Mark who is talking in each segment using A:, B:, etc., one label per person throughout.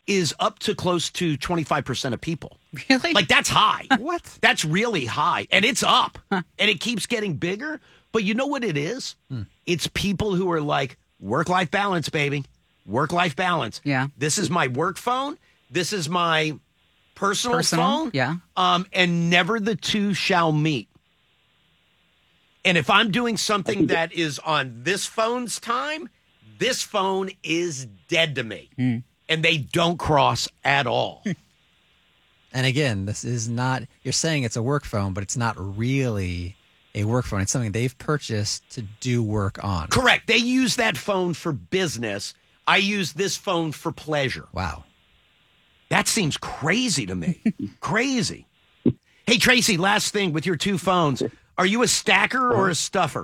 A: is up to close to 25% of people.
B: Really?
A: Like, that's high.
C: What?
A: That's really high. And it's up. And it keeps getting bigger. But you know what it is? It's people who are like, work-life balance, baby. Work-life balance.
B: Yeah.
A: This is my work phone. This is my personal phone.
B: Yeah.
A: And never the two shall meet. And if I'm doing something that is on this phone's time, this phone is dead to me. And they don't cross at all.
C: And again, this is not, you're saying it's a work phone, but it's not really a work phone. It's something they've purchased to do work on.
A: Correct. They use that phone for business. I use this phone for pleasure.
C: Wow.
A: That seems crazy to me. Crazy. Hey, Tracy, last thing with your two phones. Are you a stacker or a stuffer?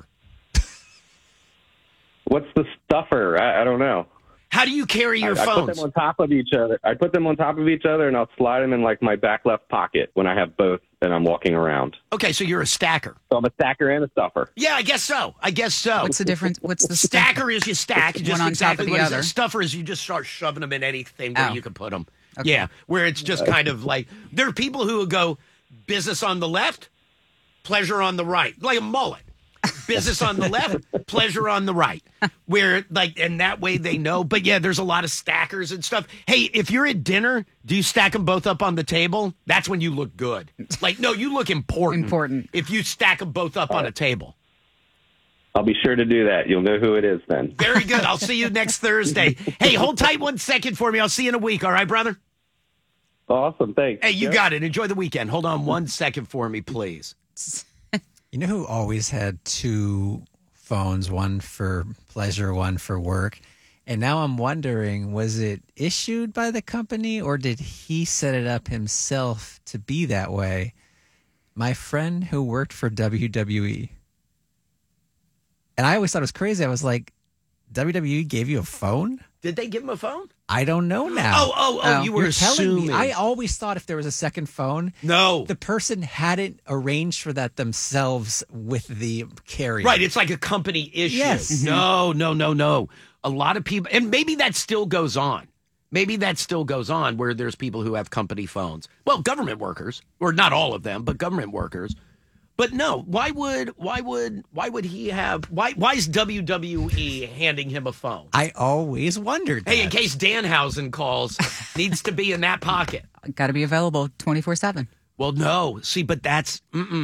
D: What's the stuffer? I don't know.
A: How do you carry your
D: I
A: phones?
D: put them on top of each other. I put them on top of each other, and I'll slide them in like my back left pocket when I have both and I'm walking around.
A: Okay, so you're a stacker.
D: So I'm a stacker and a stuffer.
A: Yeah, I guess so.
B: What's the difference? What's the
A: Stacker is you stack. Just
B: one on top
A: exactly
B: of the
A: what it is.
B: other.
A: Stuffer is you just start shoving them in anything where
B: Oh.
A: you can put them.
B: Okay.
A: Yeah, where it's just kind of like, there are people who will go business on the left, pleasure on the right, like a mullet. Business on the left, pleasure on the right. Where, like, and that way they know. But yeah, there's a lot of stackers and stuff. Hey, if you're at dinner, do you stack them both up on the table? That's when you look good. Like, no, you look important.
B: Important.
A: If you stack them both up on a table.
D: I'll be sure to do that. You'll know who it is then.
A: Very good. I'll see you next Thursday. Hey, hold tight 1 second for me. I'll see you in a week. All right, brother?
D: Awesome. Thanks.
A: Hey, you
D: Yep.
A: got it. Enjoy the weekend. Hold on 1 second for me, please.
C: You know who always had two phones, one for pleasure, one for work? And now I'm wondering, was it issued by the company or did he set it up himself to be that way? My friend who worked for WWE. And I always thought it was crazy. I was like, WWE gave you a phone?
A: Did they give him a phone?
C: I don't know now.
A: Oh, you were
C: You're telling
A: assuming.
C: me. I always thought if there was a second phone,
A: No.
C: the person hadn't arranged for that themselves with the carrier.
A: Right, it's like a company issue.
C: Yes.
A: No. A lot of people, and maybe that still goes on. Maybe that still goes on where there's people who have company phones. Well, government workers, or not all of them, but government workers. But no, why would he have? Why is WWE handing him a phone?
C: I always wondered that.
A: Hey, in case Danhausen calls, needs to be in that pocket.
B: Got to be available 24/7.
A: Well, no. See, but that's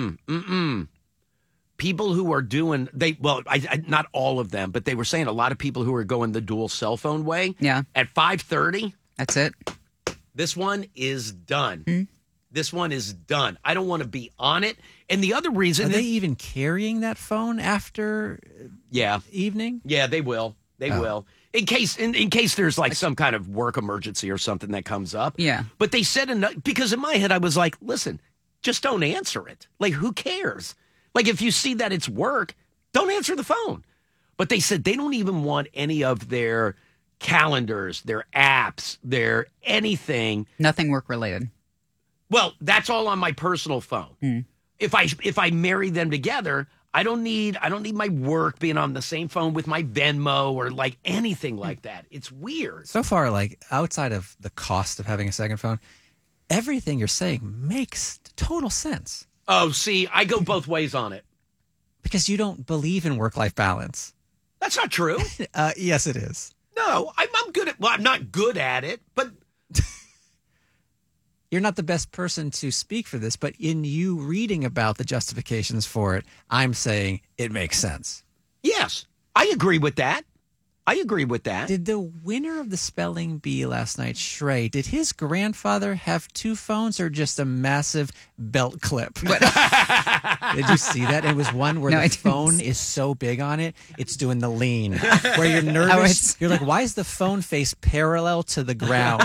A: people who are doing not all of them, but they were saying a lot of people who are going the dual cell phone way.
B: Yeah.
A: At 5:30,
B: That's it.
A: this one is done. This one is done. I don't want to be on it. And the other reason
C: Are they even carrying that phone after evening?
A: Yeah, they will. They will. In case there's like some kind of work emergency or something that comes up.
B: Yeah.
A: But they said because in my head I was like, listen, just don't answer it. Like, who cares? Like, if you see that it's work, don't answer the phone. But they said they don't even want any of their calendars, their apps, their anything.
B: Nothing work related.
A: Well, that's all on my personal phone. If I marry them together, I don't need my work being on the same phone with my Venmo or like anything like that. It's weird.
C: So far, like outside of the cost of having a second phone, everything you're saying makes total sense.
A: Oh, see, I go both ways on it.
C: Because you don't believe in work-life balance.
A: That's not true.
C: Yes, it is.
A: No, I'm good at. Well, I'm not good at it, but
C: You're not the best person to speak for this, but in you reading about the justifications for it, I'm saying it makes sense.
A: yes, I agree with that.
C: Did the winner of the spelling bee last night, Shrey, did his grandfather have two phones or just a massive belt clip? Did you see that? It was one where
B: No, I
C: the
B: didn't
C: phone is so big on it, it's doing the lean. Where you're nervous. You're like, why is the phone face parallel to the ground?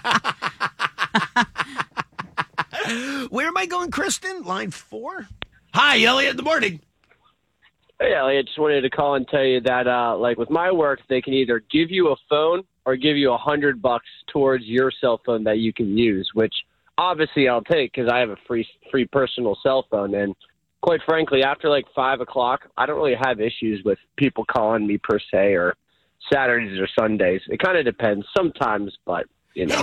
A: Where am I going, Kristen? Line 4? Hi, Elliot. Good morning.
E: Hey, Elliot, just wanted to call and tell you that, like with my work, they can either give you a phone or give you $100 towards your cell phone that you can use, which obviously I'll take because I have a free personal cell phone. And quite frankly, after like 5 o'clock, I don't really have issues with people calling me per se or Saturdays or Sundays. It kind of depends sometimes, but you know.